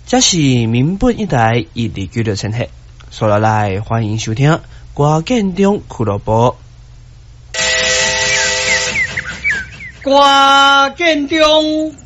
这是民本一台129.7，所以来欢迎收听歌建中俱乐部。 歌建中